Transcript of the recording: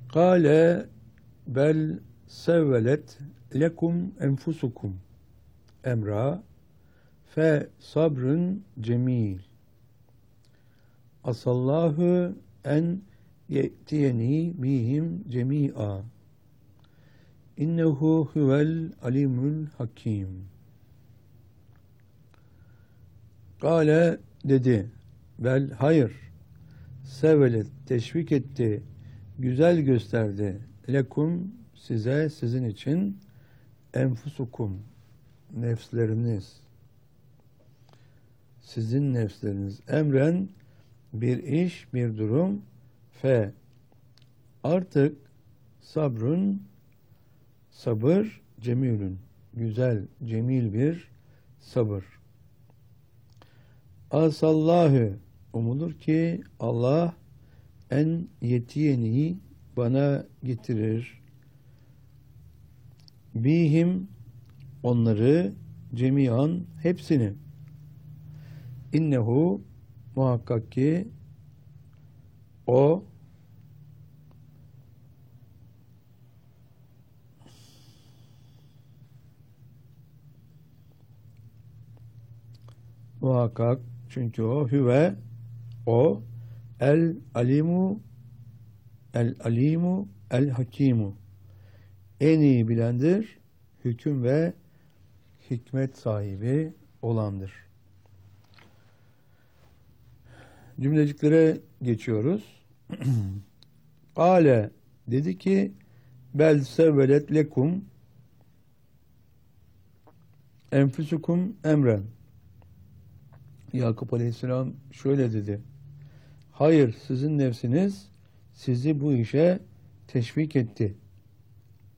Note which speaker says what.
Speaker 1: Kâle bel sevvelet lekum enfusukum emra fe sabrun cemil. Asallahu en ye'tiyeni bihim cemi'a. İnnehu huvel alimul hakim. Kâle dedi. Bel hayır. Sevelet teşvik etti. Güzel gösterdi. Lekum size, sizin için enfusukum nefsleriniz. Sizin nefsleriniz. Emren bir iş, bir durum. Fe artık sabrun sabır cemilün güzel, cemil bir sabır. Asallahu umulur ki Allah en yetiyeni bana getirir. Bihim onları cemiyan hepsini. İnnehu muhakkak ki o muhakkak çünkü o hüve o el alimu el hakimu en iyi bilendir, hüküm ve hikmet sahibi olandır. Cümleciklere geçiyoruz. Kâle dedi ki bel sevvelet lekum enfusukum emren. Yakup Aleyhisselam şöyle dedi. Hayır, sizin nefsiniz sizi bu işe teşvik etti.